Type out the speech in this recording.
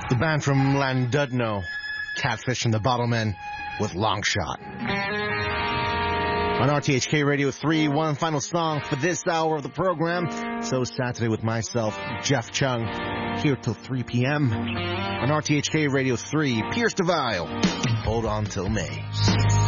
The band from Llandudno, Catfish and the Bottlemen with Long Shot. On RTHK Radio 3, one final song for this hour of the program. So Saturday with myself, Jeff Chung, here till 3 p.m. on RTHK Radio 3, Pierce DeVille. Hold on till May.